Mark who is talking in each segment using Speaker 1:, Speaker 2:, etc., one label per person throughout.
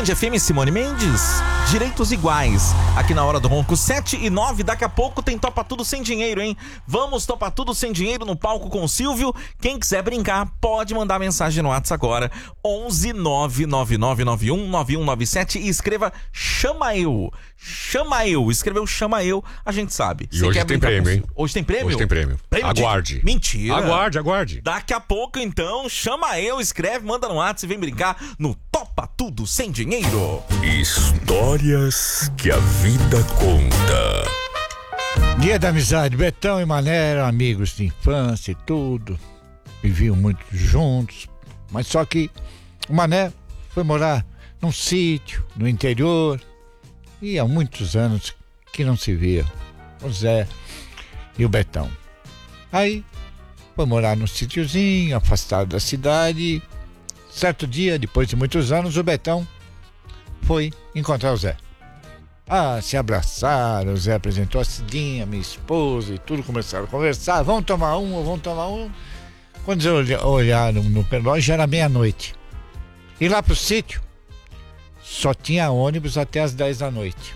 Speaker 1: Band FM, Simone Mendes, direitos iguais. Aqui na Hora do Ronco, 7h09. Daqui a pouco tem Topa Tudo Sem Dinheiro, hein? Vamos Topa Tudo Sem Dinheiro no palco com o Silvio. Quem quiser brincar, pode mandar mensagem no WhatsApp agora. 11 99991 9197 e escreva Chama Eu. Chama Eu. Escreveu Chama Eu, a gente sabe.
Speaker 2: E hoje tem prêmio, hein?
Speaker 1: Hoje tem prêmio?
Speaker 2: Hoje tem prêmio. Aguarde.
Speaker 1: Mentira.
Speaker 2: Aguarde.
Speaker 1: Daqui a pouco, então, Chama Eu, escreve, manda no WhatsApp e vem brincar no Topa Tudo Sem Dinheiro.
Speaker 2: Histórias que a vida conta.
Speaker 3: Dia da amizade. Betão e Mané eram amigos de infância e tudo. Viviam muito juntos. Mas só que o Mané foi morar num sítio, no interior. E há muitos anos que não se via o Zé e o Betão. Aí foi morar num sítiozinho, afastado da cidade. Certo dia, depois de muitos anos, o Betão foi encontrar o Zé. Se abraçaram, o Zé apresentou a Cidinha, minha esposa, e tudo, começaram a conversar. Vamos tomar um. Quando eles olharam no relógio, já era meia-noite. E lá pro sítio, só tinha ônibus até as 10 da noite.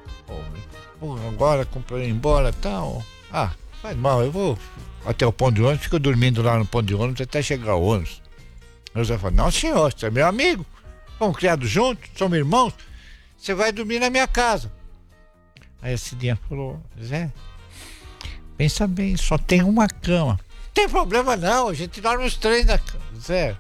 Speaker 3: Agora comprei embora e tal. Faz mal, eu vou até o ponto de ônibus, fico dormindo lá no ponto de ônibus até chegar o ônibus. Eu já falei, não senhor, você é meu amigo, fomos criados juntos, somos irmãos, você vai dormir na minha casa. Aí a Cidinha falou, Zé, pensa bem, só tem uma cama. Não tem problema não, a gente dorme os três na cama. Zé,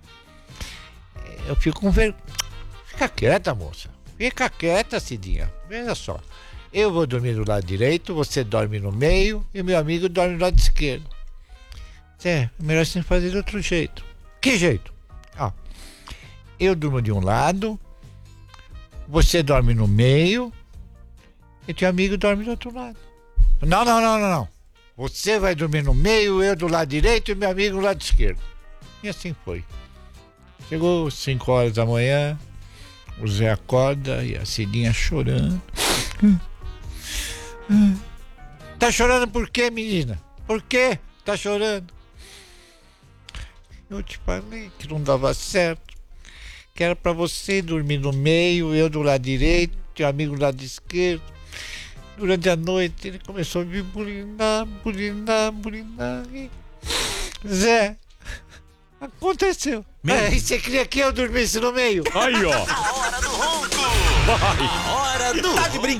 Speaker 3: eu fico com vergonha. Fica quieta, moça. Fica quieta, Cidinha. Veja só. Eu vou dormir do lado direito, você dorme no meio e meu amigo dorme do lado esquerdo. Zé, é melhor você fazer de outro jeito. Que jeito? Eu durmo de um lado, você dorme no meio e teu amigo dorme do outro lado. Não. Você vai dormir no meio, eu do lado direito e meu amigo do lado esquerdo. E assim foi. Chegou 5 horas da manhã, o Zé acorda e a Cidinha chorando. Tá chorando por quê, menina? Por quê? Tá chorando? Eu te falei que não dava certo. Que era pra você dormir no meio, eu do lado direito, teu amigo do lado esquerdo. Durante a noite ele começou a me burinar. E... Zé, aconteceu. E você queria que eu dormisse no meio?
Speaker 2: Aí, ó.
Speaker 1: A Hora do Ronco.
Speaker 2: Vai.
Speaker 1: A Hora do Ronco.